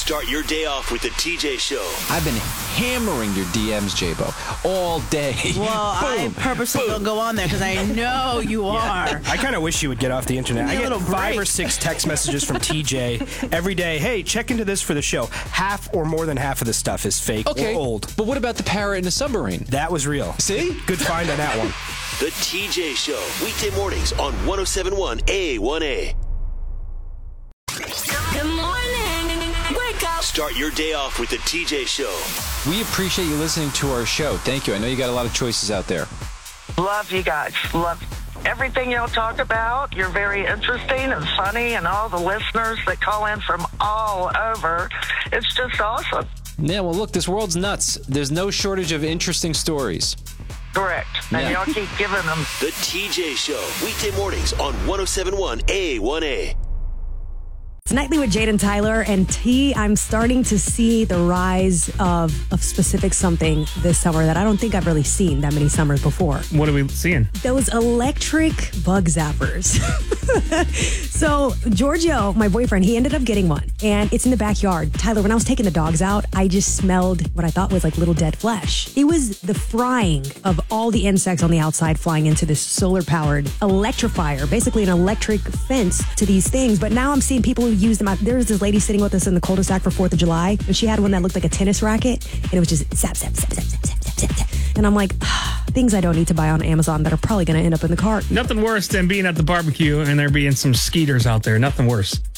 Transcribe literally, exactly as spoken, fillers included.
Start your day off with the T J Show. I've been hammering your D Ms, J-Bo, all day. Well, I purposely don't go on there because I know you are. I kind of wish you would get off the internet. I get five break. or six text messages from T J every day. Hey, check into this for the show. Half or more than half of the stuff is fake Okay, or old. but what about the parrot in the submarine? That was real. See? Good find on that one. The T J Show, weekday mornings on one oh seven point one A one A. Good morning. Wake up. Start your day off with the T J Show. We appreciate you listening to our show. Thank you. I know you got a lot of choices out there. Love you guys. Love everything y'all talk about. You're very interesting and funny, and all the listeners that call in from all over. It's just awesome. Yeah, well, look, this world's nuts. There's no shortage of interesting stories. Correct. And Yeah. y'all keep giving them. The T J Show, weekday mornings on one oh seven point one A one A. It's Nightly with Jade and Tyler, and T, I'm starting to see the rise of, of specific something this summer that I don't think I've really seen that many summers before. What are we seeing? Those electric bug zappers. So Giorgio, my boyfriend, he ended up getting one, and it's in the backyard. Tyler, when I was taking the dogs out, I just smelled what I thought was like little dead flesh. It was the frying of all the insects on the outside flying into this solar-powered electrifier, basically an electric fence to these things. But now I'm seeing people who use them. There was this lady sitting with us in the cul-de-sac for fourth of July, and she had one that looked like a tennis racket, and it was just zap, zap, zap, zap, zap, zap, zap, zap. And I'm like, ah, things I don't need to buy on Amazon that are probably going to end up in the cart. Nothing worse than being at the barbecue and there being some skeeters out there. Nothing worse.